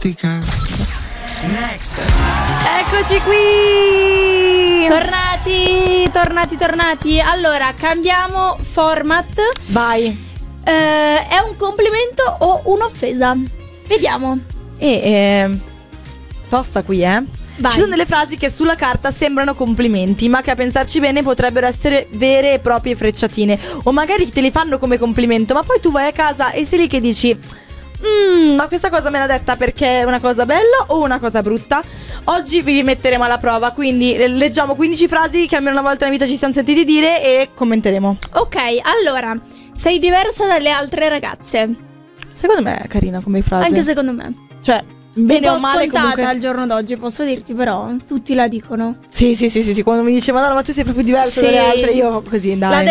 acustica. Next. Eccoci qui. Tornati. Allora, cambiamo format. Vai. È un complimento o un'offesa? Vediamo. Tosta qui, Vai. Ci sono delle frasi che sulla carta sembrano complimenti, ma che a pensarci bene potrebbero essere vere e proprie frecciatine. O magari te li fanno come complimento, ma poi tu vai a casa e sei lì che dici: ma questa cosa me l'ha detta perché è una cosa bella o una cosa brutta? Oggi vi metteremo alla prova, quindi leggiamo 15 frasi che almeno una volta nella vita ci siamo sentiti dire e commenteremo. Ok, allora, sei diversa dalle altre ragazze. Secondo me è carina come frase. Anche secondo me. Cioè, bene o male scontata comunque. al giorno d'oggi, posso dirti, però tutti la dicono. Sì, quando mi dice: Madonna, ma tu sei proprio diversa dalle altre, io così, dai. L'ha